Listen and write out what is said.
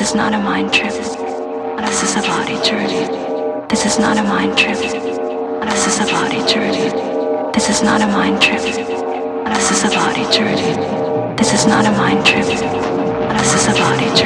is not a mind trip. This is a body journey. This is not a mind trip. This is a body journey. This is not a mind trip. This is a body journey. This is not a mind trip. This is a body journey.